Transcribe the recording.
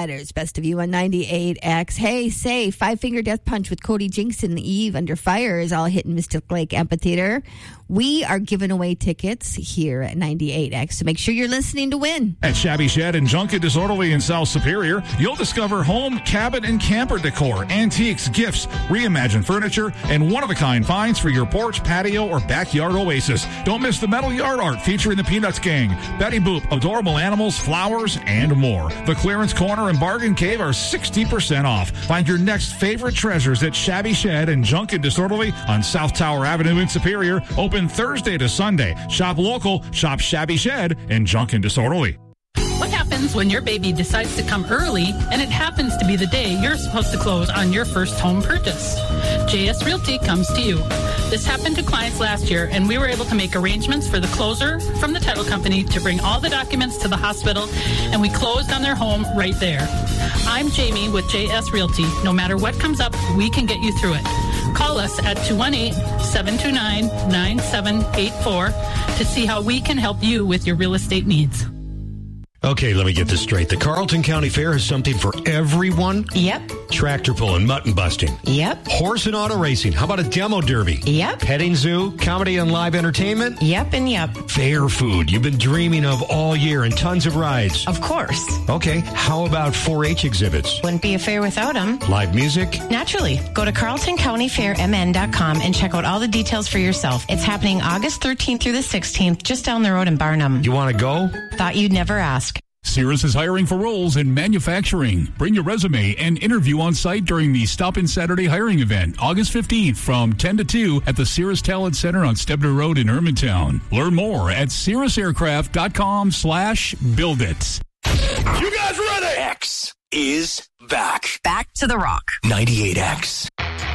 Insiders, Best of You on 98X. Hey, say, Five Finger Death Punch with Cody Jinks and Eve Under Fire is all hitting Mystic Lake Amphitheater. We are giving away tickets here at 98X, so make sure you're listening to win. At Shabby Shed and Junket Disorderly in South Superior, you'll discover home, cabin, and camper decor, antiques, gifts, reimagined furniture, and one-of-a-kind finds for your porch, patio, or backyard oasis. Don't miss the metal yard art featuring the Peanuts Gang, Betty Boop, adorable animals, flowers, and more. The clearance corner and bargain cave are 60% off. Find your next favorite treasures at Shabby Shed and Junket Disorderly on South Tower Avenue in Superior. Open Thursday to Sunday. Shop local, shop Shabby Shed and Junket Disorderly. What happens when your baby decides to come early and it happens to be the day you're supposed to close on your first home purchase? JS Realty comes to you. This happened to clients last year, and we were able to make arrangements for the closer from the title company to bring all the documents to the hospital, and we closed on their home right there. I'm Jamie with JS Realty. No matter what comes up, we can get you through it. Call us at 218-729-9784 to see how we can help you with your real estate needs. Okay, let me get this straight. The Carlton County Fair has something for everyone? Yep. Tractor pulling, mutton busting. Yep. Horse and auto racing. How about a demo derby? Yep. Petting zoo, comedy and live entertainment? Yep and yep. Fair food you've been dreaming of all year and tons of rides. Of course. Okay, how about 4-H exhibits? Wouldn't be a fair without them. Live music? Naturally. Go to CarltonCountyFairMN.com and check out all the details for yourself. It's happening August 13th through the 16th, just down the road in Barnum. You want to go? Thought you'd never ask. Cirrus is hiring for roles in manufacturing. Bring your resume and interview on site during the Stop-In Saturday hiring event, August 15th from 10 to 2 at the Cirrus Talent Center on Stebner Road in Hermantown. Learn more at cirrusaircraft.com/buildit. You guys ready? X is back. Back to the Rock. 98X.